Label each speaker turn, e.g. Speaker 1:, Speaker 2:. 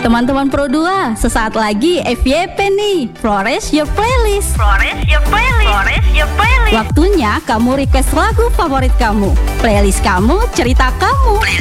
Speaker 1: Teman-teman Pro 2, sesaat lagi FYP nih, Flores Your Playlist.
Speaker 2: Flores Your Playlist. Flores Your Playlist.
Speaker 1: Waktunya kamu request lagu favorit kamu, playlist kamu, cerita kamu.